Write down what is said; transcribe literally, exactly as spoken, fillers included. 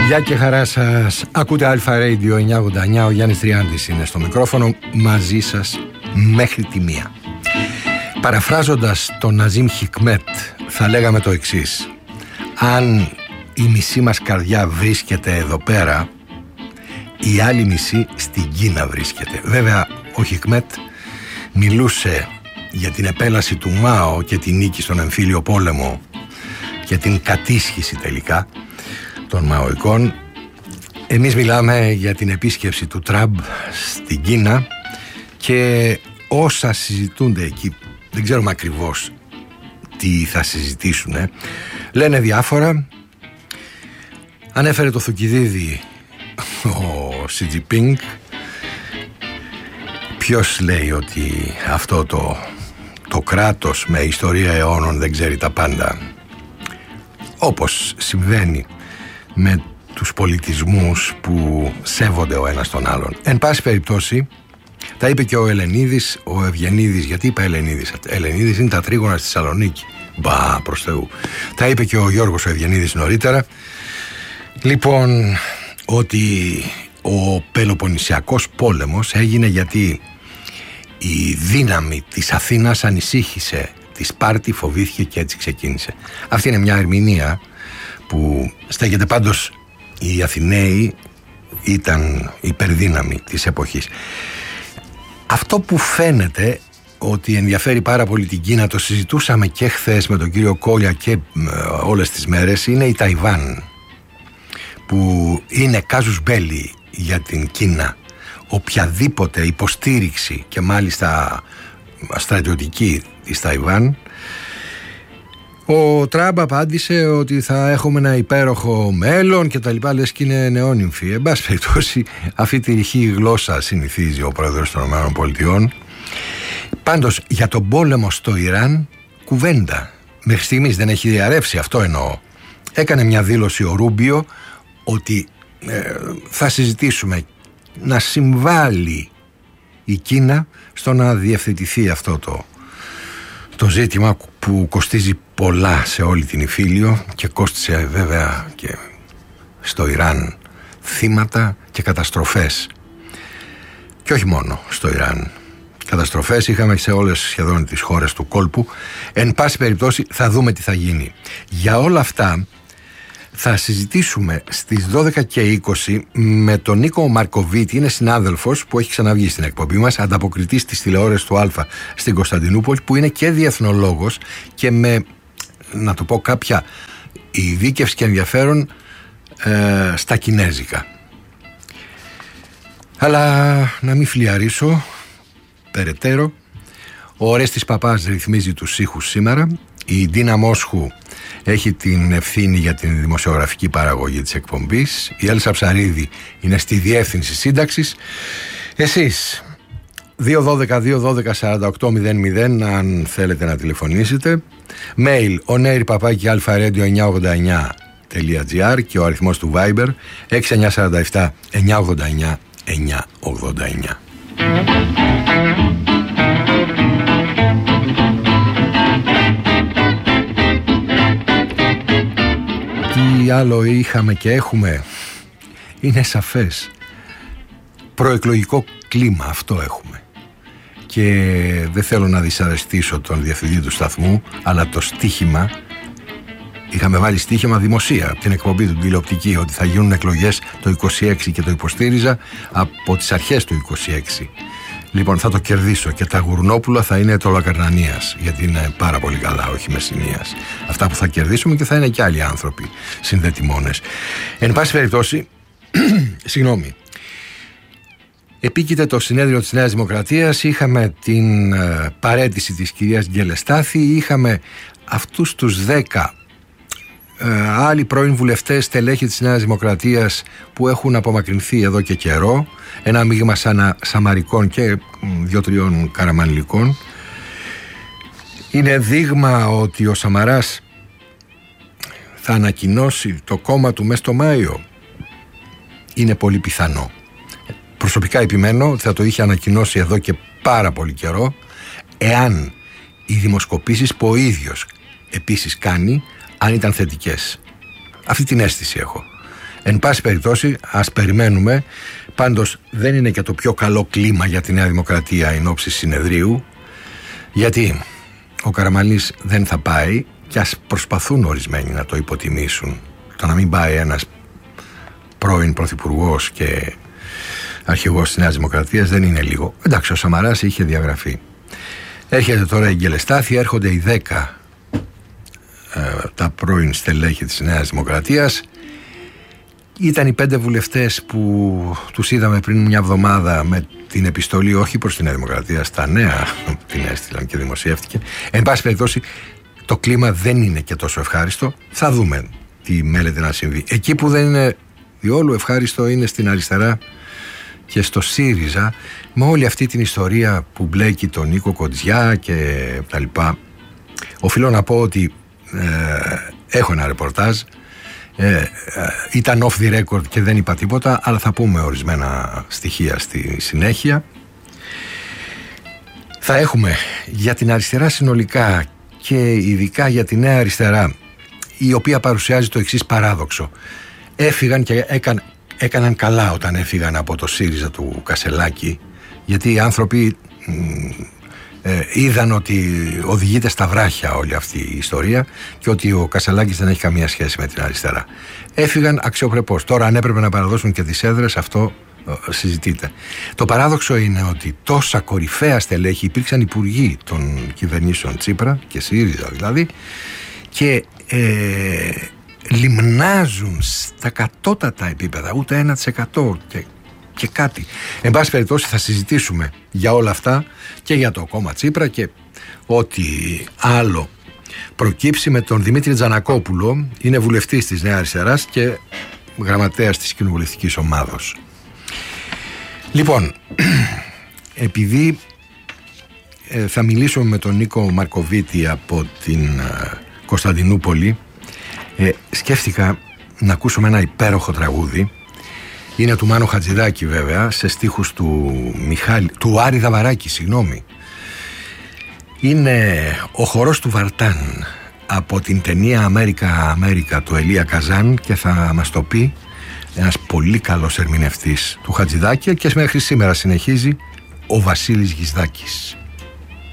Γεια και χαρά σας. Ακούτε Αλφα Radio εννιακόσια ογδόντα εννιά. Ο Γιάννης Τριάντης είναι στο μικρόφωνο, μαζί σας μέχρι τη μία. Παραφράζοντας τον Ναζίμ Χικμέτ, θα λέγαμε το εξής: αν η μισή μας καρδιά βρίσκεται εδώ πέρα, η άλλη μισή στην Κίνα βρίσκεται. Βέβαια ο Χικμέτ μιλούσε για την επέλαση του Μάο και την νίκη στον εμφύλιο πόλεμο και την κατίσχυση τελικά των Μαοικών. Εμείς μιλάμε για την επίσκεψη του Τραμπ στην Κίνα και όσα συζητούνται εκεί. Δεν ξέρουμε ακριβώς τι θα συζητήσουν. Λένε διάφορα. Ανέφερε το Θουκυδίδη ο Σι Τζινπίνγκ. Ποιος λέει ότι αυτό το, το κράτος με ιστορία αιώνων δεν ξέρει τα πάντα, όπως συμβαίνει με τους πολιτισμούς που σέβονται ο ένας τον άλλον. Εν πάση περιπτώσει, τα είπε και ο Ελενίδης, ο Ευγενίδης. Γιατί είπα Ελενίδης? Ελενίδης είναι τα τρίγωνα στη Θεσσαλονίκη. Μπα, προς Θεού. Τα είπε και ο Γιώργος ο Ευγενίδης νωρίτερα. Λοιπόν, ότι ο Πελοποννησιακός πόλεμος έγινε γιατί η δύναμη της Αθήνας ανησύχησε τη Σπάρτη, φοβήθηκε και έτσι ξεκίνησε. Αυτή είναι μια ερμηνεία που στέκεται. Πάντως οι Αθηναίοι ήταν υπερδύναμη της εποχής. Αυτό που φαίνεται ότι ενδιαφέρει πάρα πολύ την Κίνα, το συζητούσαμε και χθες με τον κύριο Κόλια και όλες τις μέρες, είναι η Ταϊβάν, που είναι κάζους μπέλι για την Κίνα. Οποιαδήποτε υποστήριξη, και μάλιστα στρατιωτική, της Ταϊβάν. Ο Τραμπ απάντησε ότι θα έχουμε ένα υπέροχο μέλλον και τα λοιπά, λες και είναι νεόνυμφη. Εν πάση περιπτώσει, αυτή τη ρηχή γλώσσα συνηθίζει ο πρόεδρος των ΗΠΑ. Πάντως, για τον πόλεμο στο Ιράν, κουβέντα μέχρι στιγμής δεν έχει διαρρεύσει, αυτό εννοώ. Έκανε μια δήλωση ο Ρούμπιο ότι ε, θα συζητήσουμε να συμβάλλει η Κίνα στο να διευθετηθεί αυτό το, το ζήτημα που κοστίζει πολλά σε όλη την Ιφίλιο και κόστισε βέβαια και στο Ιράν θύματα και καταστροφές. Και όχι μόνο στο Ιράν. Καταστροφές είχαμε σε όλες σχεδόν τις χώρες του κόλπου. Εν πάση περιπτώσει θα δούμε τι θα γίνει. Για όλα αυτά θα συζητήσουμε στις δώδεκα και είκοσι με τον Νίκο Μαρκοβίτη. Είναι συνάδελφος που έχει ξαναβγεί στην εκπομπή μας, ανταποκριτής της τηλεόρασης του Αλφα στην Κωνσταντινούπολη, που είναι και διεθνολόγος και με, να το πω, κάποια ειδίκευση και ενδιαφέρον ε, στα κινέζικα. Αλλά να μην φλιαρίσω περαιτέρω. Ο Ορέστης Παπάς ρυθμίζει τους ήχους σήμερα. Η Ντίνα Μόσχου έχει την ευθύνη για την δημοσιογραφική παραγωγή της εκπομπής. Η Έλσα Ψαρίδη είναι στη διεύθυνση σύνταξης. Εσείς δύο δώδεκα δύο δώδεκα σαράντα οκτώ μηδέν μηδέν αν θέλετε να τηλεφωνήσετε. Mail onair παπάκι αλφα-radio εννιακόσια ογδόντα εννιά τελεία τζι άρ και ο αριθμός του Viber έξι εννιά τέσσερα επτά εννιακόσια ογδόντα εννιά εννιακόσια ογδόντα εννιά. Τι άλλο είχαμε και έχουμε? Είναι σαφές. Προεκλογικό κλίμα, αυτό έχουμε. Και δεν θέλω να δυσαρεστήσω τον διευθυντή του σταθμού, αλλά το στίχημα, είχαμε βάλει στίχημα δημοσία από την εκπομπή του τηλεοπτική, ότι θα γίνουν εκλογές το είκοσι έξι και το υποστήριζα από τις αρχές του είκοσι έξι. Λοιπόν, θα το κερδίσω και τα γουρνόπουλα θα είναι τολακαρνανίας, γιατί είναι πάρα πολύ καλά, όχι μεσηνίας. Αυτά που θα κερδίσουμε, και θα είναι και άλλοι άνθρωποι συνδετημόνες. Εν πάση περιπτώσει, συγγνώμη, επίκειται το συνέδριο της Νέας Δημοκρατίας, είχαμε την ε, παραίτηση της κυρίας Γκελεστάθη, είχαμε αυτούς τους δέκα ε, άλλοι πρώην βουλευτές, στελέχη της Νέας Δημοκρατίας που έχουν απομακρυνθεί εδώ και καιρό, ένα μείγμα σαν σαμαρικών και δύο-τριών καραμανλικών. Είναι δείγμα ότι ο Σαμαράς θα ανακοινώσει το κόμμα του μέσα στο Μάιο. Είναι πολύ πιθανό. Προσωπικά επιμένω ότι θα το είχε ανακοινώσει εδώ και πάρα πολύ καιρό, εάν οι δημοσκοπήσεις που ο ίδιος επίσης κάνει, αν ήταν θετικές. Αυτή την αίσθηση έχω. Εν πάση περιπτώσει, ας περιμένουμε. Πάντως δεν είναι και το πιο καλό κλίμα για τη Νέα Δημοκρατία εν ώψη συνεδρίου, γιατί ο Καραμανλής δεν θα πάει, και ας προσπαθούν ορισμένοι να το υποτιμήσουν. Το να μην πάει ένας πρώην πρωθυπουργός και αρχηγός της Νέας Δημοκρατίας δεν είναι λίγο. Εντάξει, ο Σαμαράς είχε διαγραφεί. Έρχεται τώρα η Γκελεστάθη, έρχονται οι δέκα ε, τα πρώην στελέχη της Νέας Δημοκρατίας. Ήταν οι πέντε βουλευτές που τους είδαμε πριν μια εβδομάδα με την επιστολή, όχι προς την Νέα Δημοκρατία, στα Νέα την έστειλαν και δημοσιεύτηκε. Εν πάση περιπτώσει, το κλίμα δεν είναι και τόσο ευχάριστο. Θα δούμε τι μέλεται να συμβεί. Εκεί που δεν είναι διόλου ευχάριστο είναι στην αριστερά και στο ΣΥΡΙΖΑ, με όλη αυτή την ιστορία που μπλέκει τον Νίκο Κοντζιά και τα λοιπά. Οφείλω να πω ότι ε, έχω ένα ρεπορτάζ. Ε, ε, ήταν off the record και δεν είπα τίποτα, αλλά θα πούμε ορισμένα στοιχεία στη συνέχεια. Θα έχουμε για την αριστερά συνολικά και ειδικά για τη Νέα Αριστερά, η οποία παρουσιάζει το εξής παράδοξο. Έφυγαν και έκαν, έκαναν καλά όταν έφυγαν από το ΣΥΡΙΖΑ του Κασελάκη, γιατί οι άνθρωποι ε, είδαν ότι οδηγείται στα βράχια όλη αυτή η ιστορία και ότι ο Κασελάκης δεν έχει καμία σχέση με την αριστερά. Έφυγαν αξιοπρεπώς. Τώρα αν έπρεπε να παραδώσουν και τις έδρες, αυτό ε, συζητείται. Το παράδοξο είναι ότι τόσα κορυφαία στελέχη υπήρξαν υπουργοί των κυβερνήσεων Τσίπρα και ΣΥΡΙΖΑ δηλαδή, και ε, λιμνάζουν στα κατώτατα επίπεδα, ούτε ένα τοις εκατό και, και κάτι. Εν πάση περιπτώσει θα συζητήσουμε για όλα αυτά και για το κόμμα Τσίπρα και ό,τι άλλο προκύψει με τον Δημήτρη Τζανακόπουλο. Είναι βουλευτής της Νέας Αριστεράς και γραμματέας της κοινοβουλευτικής ομάδος. Λοιπόν, επειδή ε, θα μιλήσουμε με τον Νίκο Μαρκοβίτη από την ε, Κωνσταντινούπολη, ε, σκέφτηκα να ακούσουμε ένα υπέροχο τραγούδι. Είναι του Μάνο Χατζηδάκη βέβαια, σε στίχους του, Μιχάλη, του Άρη Δαβαράκη, συγγνώμη. Είναι ο χορός του Βαρτάν από την ταινία Αμέρικα Αμέρικα του Ελία Καζάν, και θα μας το πει ένας πολύ καλός ερμηνευτής του Χατζηδάκη, και μέχρι σήμερα συνεχίζει ο Βασίλης Γυσδάκης.